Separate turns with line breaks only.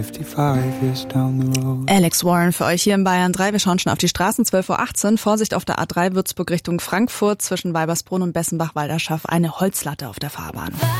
Alex Warren für euch hier in Bayern 3. Wir schauen schon auf die Straßen. 12:18 Uhr. Vorsicht auf der A3 Würzburg Richtung Frankfurt zwischen Weibersbrunn und Bessenbach-Walderschaff. Eine Holzlatte auf der Fahrbahn.